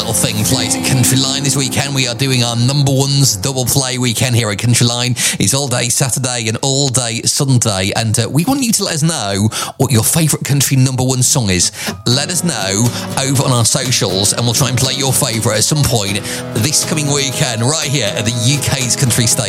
Little Thing plays at Country Line this weekend. We are doing our number ones double play weekend here at Country Line. It's all day Saturday and all day Sunday, and we want you to let us know what your favourite country number one song is. Let us know over on our socials, and we'll try and play your favourite at some point this coming weekend right here at the UK's country station.